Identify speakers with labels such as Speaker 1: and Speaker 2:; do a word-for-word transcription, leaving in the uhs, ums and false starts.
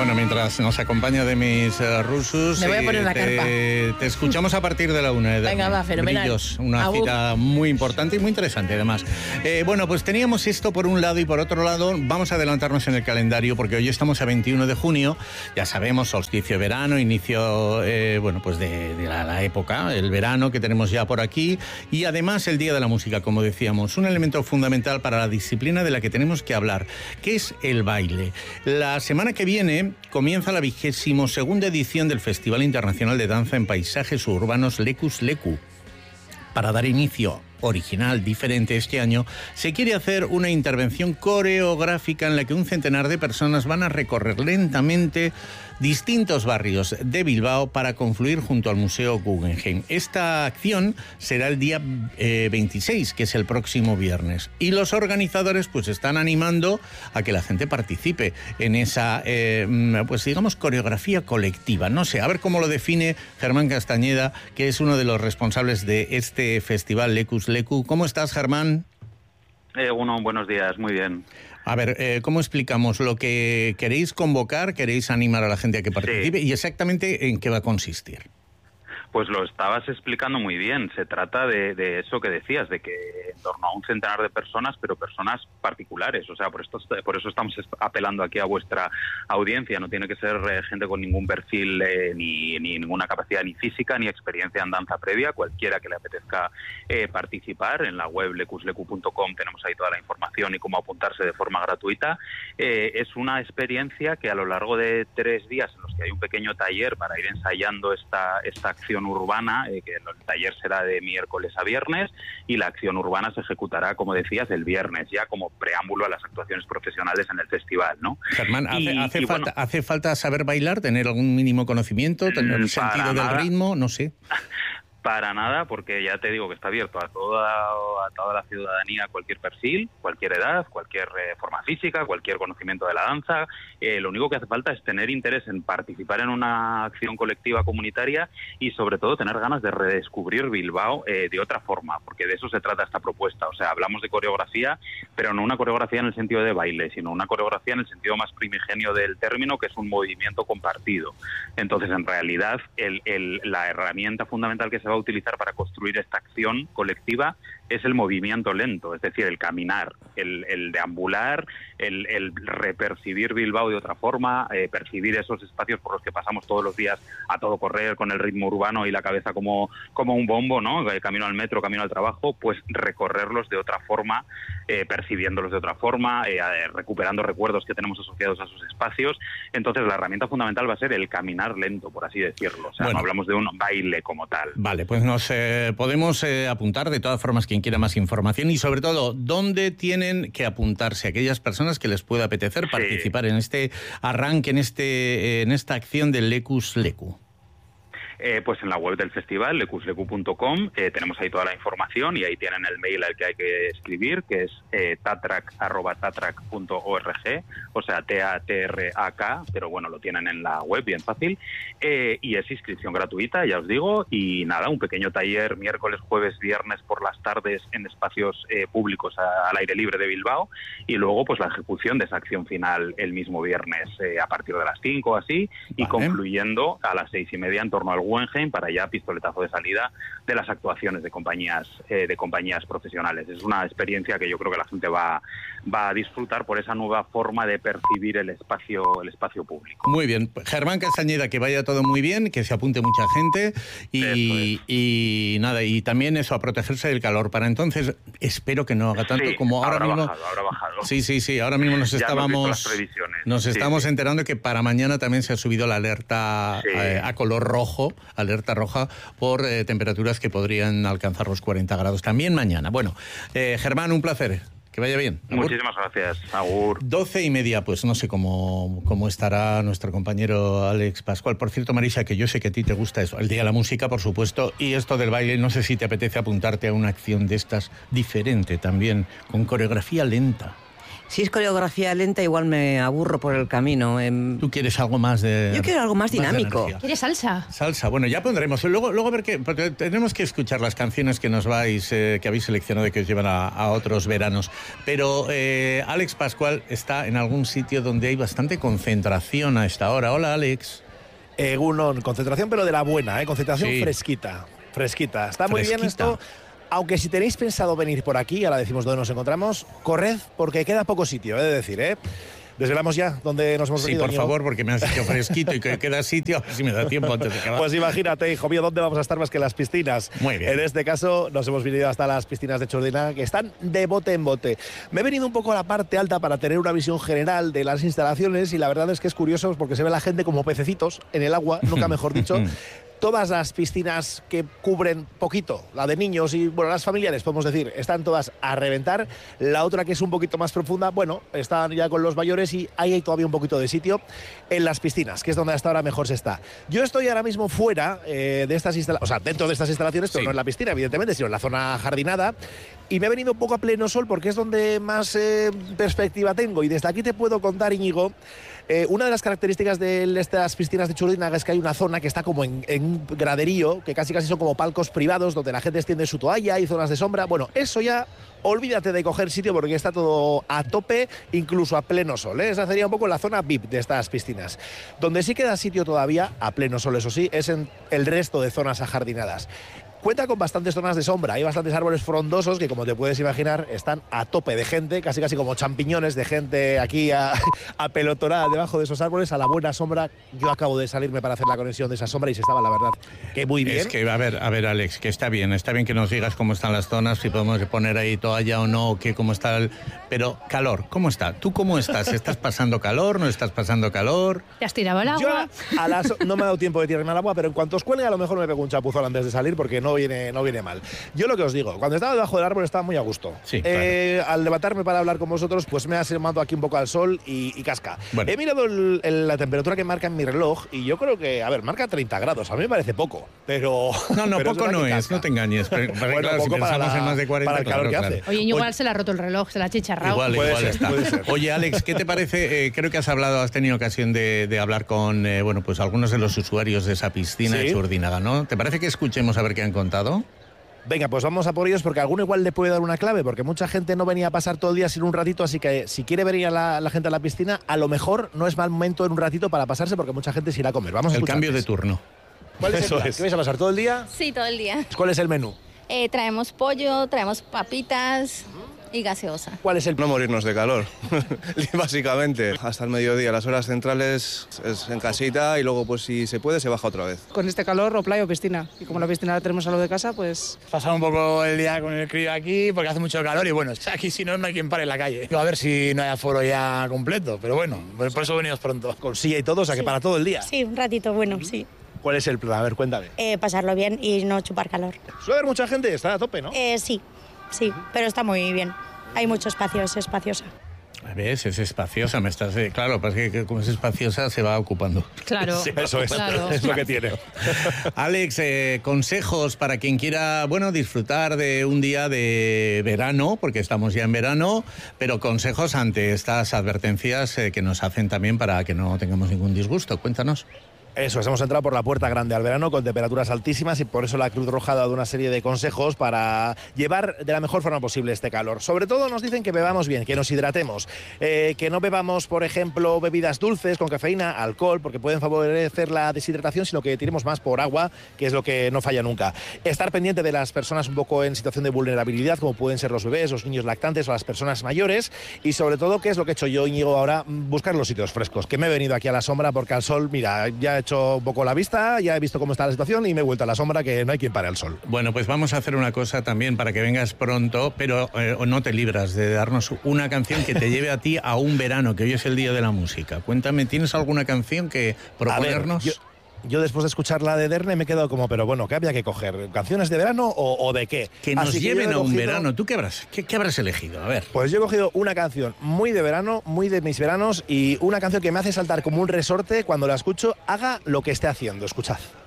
Speaker 1: Bueno, mientras nos acompaña Demis uh, Roussos,
Speaker 2: me voy a poner la
Speaker 1: te,
Speaker 2: carpa.
Speaker 1: Te escuchamos a partir de la una. De
Speaker 2: Venga, va, fenomenal.
Speaker 1: Brillos, una
Speaker 2: Agur.
Speaker 1: cita muy importante y muy interesante, además. Eh, bueno, pues teníamos esto por un lado y por otro lado vamos a adelantarnos en el calendario porque hoy estamos a veintiuno de junio. Ya sabemos, solsticio de verano, inicio, eh, bueno, pues de, de la, la época, el verano que tenemos ya por aquí y además el Día de la Música, como decíamos, un elemento fundamental para la disciplina de la que tenemos que hablar, que es el baile. La semana que viene comienza la vigésimo segunda edición del Festival Internacional de Danza en Paisajes Urbanos Lekus Leku. Para dar inicio original, diferente este año, se quiere hacer una intervención coreográfica en la que un centenar de personas van a recorrer lentamente distintos barrios de Bilbao para confluir junto al Museo Guggenheim. Esta acción será el día eh, veintiséis, que es el próximo viernes. Y los organizadores pues están animando a que la gente participe en esa, eh, pues digamos, coreografía colectiva. No sé, a ver cómo lo define Germán Castañeda, que es uno de los responsables de este festival Lekus Leku. ¿Cómo estás, Germán?
Speaker 3: Eh, bueno, buenos días, muy bien.
Speaker 1: A ver, eh, ¿cómo explicamos lo que queréis convocar, queréis animar a la gente a que participe
Speaker 3: Sí.
Speaker 1: y exactamente en qué va a consistir?
Speaker 3: Pues lo estabas explicando muy bien. Se trata de, de eso que decías, de que en torno a un centenar de personas, pero personas particulares. O sea, por esto, por eso estamos apelando aquí a vuestra audiencia. No tiene que ser eh, gente con ningún perfil, eh, ni, ni ninguna capacidad ni física, ni experiencia en danza previa. Cualquiera que le apetezca eh, participar. En la web lekusleku punto com tenemos ahí toda la información y cómo apuntarse de forma gratuita. Eh, es una experiencia que a lo largo de tres días, en los que hay un pequeño taller para ir ensayando esta, esta acción urbana, eh, que el taller será de miércoles a viernes y la acción urbana se ejecutará, como decías, el viernes, ya como preámbulo a las actuaciones profesionales en el festival, ¿no?
Speaker 1: Germán, ¿hace,
Speaker 3: y,
Speaker 1: hace,
Speaker 3: y
Speaker 1: falta,
Speaker 3: bueno,
Speaker 1: ¿hace falta saber bailar, tener algún mínimo conocimiento, tener el sentido del
Speaker 3: nada.
Speaker 1: ritmo? No sé.
Speaker 3: Para nada, porque ya te digo que está abierto a toda, a toda la ciudadanía, cualquier perfil, cualquier edad, cualquier eh, forma física, cualquier conocimiento de la danza. Eh, lo único que hace falta es tener interés en participar en una acción colectiva comunitaria y sobre todo tener ganas de redescubrir Bilbao eh, de otra forma, porque de eso se trata esta propuesta. O sea, hablamos de coreografía, pero no una coreografía en el sentido de baile, sino una coreografía en el sentido más primigenio del término, que es un movimiento compartido. Entonces, en realidad, el, el, la herramienta fundamental que se va a utilizar para construir esta acción colectiva es el movimiento lento, es decir, el caminar, el, el deambular, el, el repercibir Bilbao de otra forma, eh, percibir esos espacios por los que pasamos todos los días a todo correr con el ritmo urbano y la cabeza como, como un bombo, ¿no? Camino al metro, camino al trabajo, pues recorrerlos de otra forma, eh, percibiéndolos de otra forma, eh, recuperando recuerdos que tenemos asociados a esos espacios. Entonces, la herramienta fundamental va a ser el caminar lento, por así decirlo. O sea,
Speaker 1: Bueno.
Speaker 3: no hablamos de un baile como tal.
Speaker 1: Vale, pues nos eh, podemos eh, apuntar de todas formas quien quiera más información y sobre todo, ¿dónde tienen que apuntarse aquellas personas que les pueda apetecer
Speaker 3: Sí.
Speaker 1: participar en este arranque, en este en esta acción del Lekus Leku?
Speaker 3: Eh, pues en la web del festival, lekusleku punto com, eh, tenemos ahí toda la información y ahí tienen el mail al que hay que escribir, que es eh, tatrak arroba tatrak punto org, o sea, T A T R A K, pero bueno, lo tienen en la web, bien fácil, eh, y es inscripción gratuita, ya os digo, y nada, un pequeño taller miércoles, jueves, viernes por las tardes en espacios eh, públicos a, al aire libre de Bilbao, y luego pues la ejecución de esa acción final el mismo viernes eh, a partir de las cinco así, y
Speaker 1: Vale.
Speaker 3: concluyendo a las seis y media en torno al Guggenheim para ya pistoletazo de salida de las actuaciones de compañías eh, de compañías profesionales. Es una experiencia que yo creo que la gente va, va a disfrutar por esa nueva forma de percibir el espacio el espacio público.
Speaker 1: Muy bien, Germán Castañeda, que vaya todo muy bien, que se apunte mucha gente y, y nada, y también eso, a protegerse del calor. Para entonces, espero que no haga tanto
Speaker 3: Sí,
Speaker 1: como ahora
Speaker 3: habrá
Speaker 1: mismo.
Speaker 3: bajado, habrá bajado.
Speaker 1: Sí, sí, sí, ahora mismo nos
Speaker 3: Ya hemos
Speaker 1: estábamos
Speaker 3: visto las previsiones.
Speaker 1: nos
Speaker 3: Sí,
Speaker 1: estamos
Speaker 3: sí.
Speaker 1: enterando que para mañana también se ha subido la alerta
Speaker 3: Sí.
Speaker 1: eh, a color rojo, alerta roja por eh, temperaturas que podrían alcanzar los cuarenta grados también mañana. Bueno, eh, Germán, un placer. Que vaya bien. Agur.
Speaker 3: Muchísimas gracias. Agur.
Speaker 1: Doce y media, pues no sé cómo, cómo estará nuestro compañero Alex Pascual. Por cierto, Marisa, que yo sé que a ti te gusta eso, el Día de la Música, por supuesto, y esto del baile, no sé si te apetece apuntarte a una acción de estas diferente también, con coreografía lenta.
Speaker 2: Si es coreografía lenta, igual me aburro por el camino.
Speaker 1: ¿Tú quieres algo más de...?
Speaker 2: Yo quiero algo más dinámico.
Speaker 4: Más ¿Quieres salsa?
Speaker 1: Salsa, bueno, ya pondremos. Luego, luego a ver qué... Porque tenemos que escuchar las canciones que nos vais, eh, que habéis seleccionado y que os llevan a, a otros veranos. Pero eh, Alex Pascual está en algún sitio donde hay bastante concentración a esta hora. Hola, Alex.
Speaker 5: Eh, uno, concentración, pero de la buena, ¿eh? Concentración
Speaker 1: Sí.
Speaker 5: fresquita. Fresquita. Está muy
Speaker 1: Fresquita.
Speaker 5: bien esto. Aunque si tenéis pensado venir por aquí, ahora decimos dónde nos encontramos, corred porque queda poco sitio, he de decir, ¿eh? Desvelamos ya dónde nos hemos
Speaker 1: Sí,
Speaker 5: venido.
Speaker 1: por
Speaker 5: Ñigo.
Speaker 1: favor, porque me has dicho fresquito y que queda sitio, a ver si me da tiempo antes de acabar.
Speaker 5: Pues imagínate, hijo mío, ¿dónde vamos a estar más que en las piscinas?
Speaker 1: Muy bien.
Speaker 5: En este caso nos hemos venido hasta las piscinas de Churdina, que están de bote en bote. Me he venido un poco a la parte alta para tener una visión general de las instalaciones y la verdad es que es curioso porque se ve la gente como pececitos en el agua, nunca mejor dicho. Todas las piscinas que cubren poquito, la de niños y bueno, las familiares, podemos decir, están todas a reventar. La otra que es un poquito más profunda, bueno, están ya con los mayores y ahí hay todavía un poquito de sitio en las piscinas, que es donde hasta ahora mejor se está. Yo estoy ahora mismo fuera eh, de estas instalaciones, o sea, dentro de estas instalaciones, pero
Speaker 1: Sí.
Speaker 5: no en la piscina, evidentemente, sino en la zona jardinada. Y me he venido un poco a pleno sol porque es donde más eh, perspectiva tengo. Y desde aquí te puedo contar, Íñigo, eh, una de las características de estas piscinas de Churdinaga es que hay una zona que está como en, en un graderío, que casi casi son como palcos privados donde la gente extiende su toalla y zonas de sombra. Bueno, eso ya... Olvídate de coger sitio porque está todo a tope, incluso a pleno sol, ¿eh? Esa sería un poco la zona V I P de estas piscinas. Donde sí queda sitio todavía, a pleno sol, eso sí, es en el resto de zonas ajardinadas. Cuenta con bastantes zonas de sombra, hay bastantes árboles frondosos que, como te puedes imaginar, están a tope de gente, casi casi como champiñones de gente aquí a, apelotonada debajo de esos árboles, a la buena sombra. Yo acabo de salirme para hacer la conexión de esa sombra y se estaba, la verdad, que muy bien.
Speaker 1: Es que, a ver, a ver, Alex, que está bien, está bien que nos digas cómo están las zonas, si podemos poner ahí toalla o no, que cómo está el... Pero, calor, ¿cómo está? ¿Tú cómo estás? ¿Estás pasando calor? ¿No estás pasando calor?
Speaker 4: ¿Te has tirado al
Speaker 5: Yo
Speaker 4: agua?
Speaker 5: a las, no me ha dado tiempo de tirarme al agua, pero en cuanto os cuelgue a lo mejor me pego un chapuzón antes de salir porque no viene, no viene mal. Yo lo que os digo, cuando estaba debajo del árbol estaba muy a gusto.
Speaker 1: Sí,
Speaker 5: eh, claro. Al levantarme para hablar con vosotros, pues me ha asomado aquí un poco al sol y, y casca. Bueno. He mirado el, el, la temperatura que marca en mi reloj y yo creo que, a ver, marca treinta grados. A mí me parece poco, pero...
Speaker 1: No, no,
Speaker 5: pero
Speaker 1: poco
Speaker 5: es
Speaker 1: no es,
Speaker 5: casca.
Speaker 1: no te engañes. Pero, pero
Speaker 5: bueno,
Speaker 1: claro, si pensamos
Speaker 5: la,
Speaker 1: en más de cuarenta,
Speaker 5: para el calor
Speaker 1: claro,
Speaker 5: que
Speaker 1: claro.
Speaker 5: hace.
Speaker 4: Oye, igual se le ha roto el reloj, se le ha chicharrado.
Speaker 1: Igual,
Speaker 5: Puede
Speaker 1: igual
Speaker 5: ser,
Speaker 1: está.
Speaker 5: puede ser.
Speaker 1: Oye, Alex, ¿qué te parece? Eh, creo que has hablado, has tenido ocasión de, de hablar con, eh, bueno, pues algunos de los usuarios de esa piscina
Speaker 5: ¿Sí?
Speaker 1: de Churdinaga, ¿no? ¿Te parece que escuchemos a ver qué han contado?
Speaker 5: Venga, pues vamos a por ellos porque alguno igual le puede dar una clave, porque mucha gente no venía a pasar todo el día sin un ratito, así que si quiere venir a la, la gente a la piscina, a lo mejor no es mal momento en un ratito para pasarse porque mucha gente se irá a comer. Vamos a
Speaker 1: El
Speaker 5: escucharles.
Speaker 1: cambio de turno.
Speaker 5: ¿Cuál es
Speaker 6: Eso
Speaker 5: el plan?
Speaker 6: es.
Speaker 5: ¿Qué vais a pasar todo el día?
Speaker 7: Sí, todo el día.
Speaker 5: ¿Cuál es el menú?
Speaker 7: Eh, traemos pollo, traemos papitas y gaseosa.
Speaker 5: ¿Cuál es el
Speaker 6: No morirnos de calor, básicamente. Hasta el mediodía, las horas centrales es en casita y luego pues si se puede se baja otra vez.
Speaker 8: Con este calor o playa o piscina. Y como la piscina la tenemos a lo de casa, pues...
Speaker 9: Pasar un poco el día con el crío aquí porque hace mucho calor y bueno, aquí si no, no hay quien pare en la calle. A ver si no hay aforo ya completo, pero bueno, por por eso venimos pronto.
Speaker 5: Con silla y todo, o sea que
Speaker 10: Sí.
Speaker 5: para todo el día.
Speaker 10: Sí, un ratito, bueno, sí.
Speaker 5: ¿Cuál es el plan? A ver, cuéntame.
Speaker 10: Eh, pasarlo bien y no chupar calor.
Speaker 5: Suele haber mucha gente, está a tope, ¿no?
Speaker 10: Eh, sí, sí, pero está muy bien. Hay mucho espacio, es espaciosa.
Speaker 1: ¿Ves? Es espaciosa, me estás... eh, claro, pues que, que como es espaciosa se va ocupando.
Speaker 4: Claro.
Speaker 5: Sí, eso es,
Speaker 4: Claro.
Speaker 5: es lo que tiene.
Speaker 1: Alex, eh, consejos para quien quiera, bueno, disfrutar de un día de verano, porque estamos ya en verano, pero consejos ante estas advertencias eh, que nos hacen también para que no tengamos ningún disgusto. Cuéntanos.
Speaker 5: Eso es, hemos entrado por la puerta grande al verano con temperaturas altísimas y por eso la Cruz Roja ha dado una serie de consejos para llevar de la mejor forma posible este calor. Sobre todo nos dicen que bebamos bien, que nos hidratemos, eh, que no bebamos, por ejemplo, bebidas dulces con cafeína, alcohol, porque pueden favorecer la deshidratación, sino que tiremos más por agua, que es lo que no falla nunca. Estar pendiente de las personas un poco en situación de vulnerabilidad, como pueden ser los bebés, los niños lactantes o las personas mayores, y sobre todo, que es lo que he hecho yo, Íñigo, ahora, buscar los sitios frescos, que me he venido aquí a la sombra porque al sol, mira, ya he hecho un poco la vista, ya he visto cómo está la situación y me he vuelto a la sombra, que no hay quien pare el sol.
Speaker 1: Bueno, pues vamos a hacer una cosa también para que vengas pronto, pero eh, no te libras de darnos una canción que te lleve a ti a un verano, que hoy es el Día de la Música. Cuéntame, ¿tienes alguna canción que proponernos?
Speaker 5: A ver, yo... Yo después de escuchar la de Derne me he quedado como, pero bueno, ¿qué había que coger? ¿Canciones de verano o, o de qué?
Speaker 1: Que nos
Speaker 5: Así que
Speaker 1: lleven
Speaker 5: yo he
Speaker 1: a un
Speaker 5: cogido-
Speaker 1: verano. ¿Tú qué habrás, qué, qué habrás elegido? A ver.
Speaker 5: Pues yo he cogido una canción muy de verano, muy de mis veranos y una canción que me hace saltar como un resorte cuando la escucho, haga lo que esté haciendo. Escuchad.